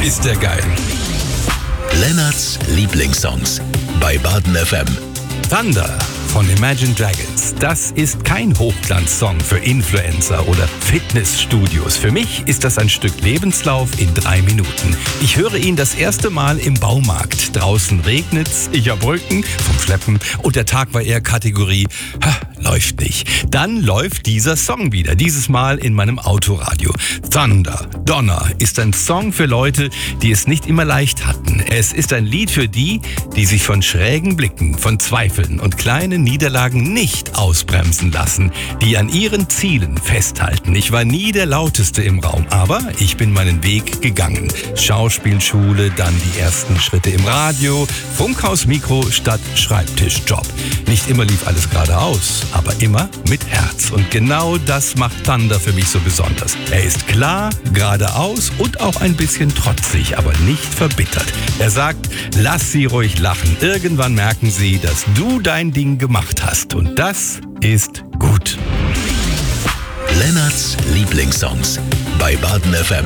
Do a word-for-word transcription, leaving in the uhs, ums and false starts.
ist der geil. Lennarts Lieblingssongs bei Baden F M. Thunder von Imagine Dragons. Das ist kein Hochglanzsong für Influencer oder Fitnessstudios. Für mich ist das ein Stück Lebenslauf in drei Minuten. Ich höre ihn das erste Mal im Baumarkt. Draußen regnet's, ich hab Rücken vom Schleppen und der Tag war eher Kategorie, ha, läuft nicht. Dann läuft dieser Song wieder, dieses Mal in meinem Autoradio. Thunder, Donner ist ein Song für Leute, die es nicht immer leicht hatten. Es ist ein Lied für die, die sich von schrägen Blicken, von Zweifeln und kleinen Niederlagen nicht ausbremsen lassen, die an ihren Zielen festhalten. Ich war nie der Lauteste im Raum, aber ich bin meinen Weg gegangen. Schauspielschule, dann die ersten Schritte im Radio, Funkhaus-Mikro statt Schreibtischjob. Nicht immer lief alles geradeaus, aber immer mit Herz. Und genau das macht Thunder für mich so besonders. Er ist klar, geradeaus und auch ein bisschen trotzig, aber nicht verbittert. Er sagt, lass sie ruhig lachen. Irgendwann merken sie, dass du dein Ding gemacht hast. Und das ist gut. Lennarts Lieblingssongs bei Baden F M.